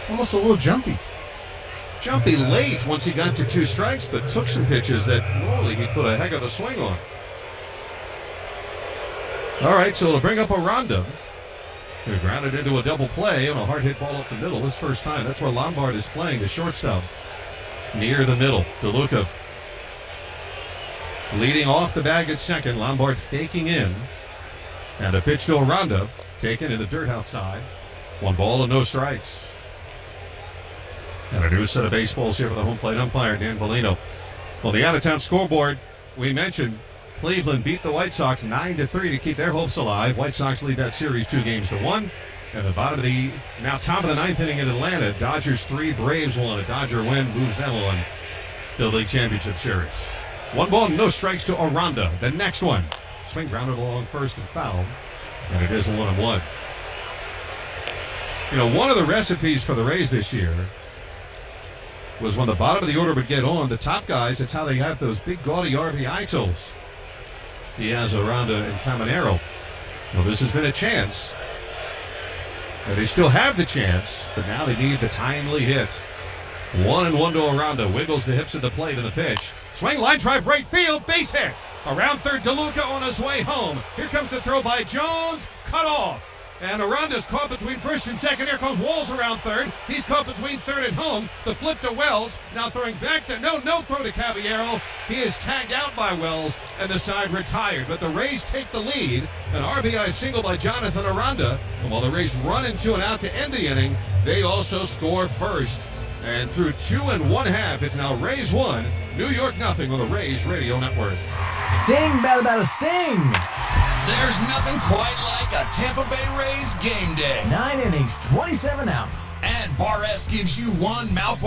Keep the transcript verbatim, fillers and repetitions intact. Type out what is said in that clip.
Almost a little jumpy. Jumpy late once he got to two strikes, but took some pitches that normally he'd put a heck of a swing on. All right, so it'll bring up Aranda. He grounded into a double play on a hard hit ball up the middle. This first time. That's where Lombard is playing, the shortstop. Near the middle. DeLuca leading off the bag at second. Lombard faking in. And a pitch to Aranda. Taken in the dirt outside. One ball and no strikes. And a new set of baseballs here for the home plate umpire, Dan Bellino. Well, the out-of-town scoreboard, we mentioned Cleveland beat the White Sox nine to three to keep their hopes alive. White Sox lead that series two games to one. At the bottom of the, now top of the ninth inning in Atlanta, Dodgers three, Braves one. A Dodger win moves them on to the League Championship Series. One ball, no strikes to Aranda. The next one, swing grounded along first and foul, and it is a one and one. You know, one of the recipes for the Rays this year was when the bottom of the order would get on, the top guys, it's how they have those big gaudy R B I totals. He has Aranda and Caminero. Well, this has been a chance. Now, they still have the chance, but now they need the timely hit. One and one to Aranda. Wiggles the hips at the plate and the pitch. Swing, line drive, right field, base hit. Around third, DeLuca on his way home. Here comes the throw by Jones. Cut off. And Aranda's caught between first and second. Here comes Walls around third. He's caught between third and home. The flip to Wells. Now throwing back to, no, no throw to Caballero. He is tagged out by Wells, and the side retired. But the Rays take the lead. An R B I single by Jonathan Aranda. And while the Rays run into and out to end the inning, they also score first. And through two and one half, it's now Rays one, New York nothing on the Rays Radio Network. Sting, bat about a sting. There's nothing quite like a Tampa Bay Rays game day. Nine innings, twenty-seven outs. And Bar S gives you one mouthful.